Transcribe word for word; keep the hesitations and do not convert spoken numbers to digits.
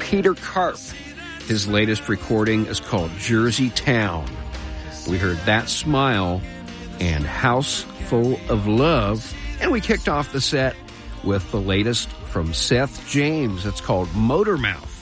Peter Karp. His latest recording is called Jersey Town. We heard That Smile and House Full of Love. And we kicked off the set with the latest from Seth James. It's called Motor Mouth.